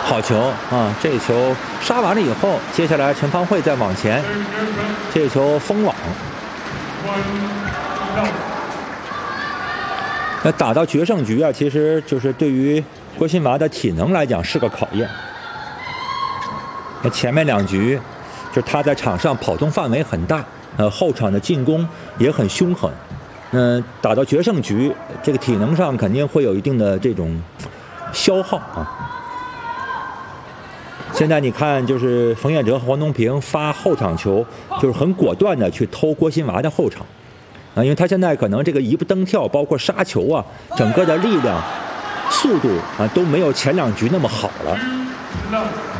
好球啊！这个球杀完了以后，接下来陈芳慧再往前，这个球封网。那打到决胜局啊，其实就是对于郭馨娃的体能来讲是个考验。那前面2局，就是他在场上跑动范围很大，后场的进攻也很凶狠。打到决胜局，这个体能上肯定会有一定的这种消耗啊。现在你看，就是冯彦哲和黄东萍发后场球，就是很果断的去偷郭馨娃的后场，因为他现在可能这个一步登跳，包括杀球啊，整个的力量、速度啊都没有前2局那么好了。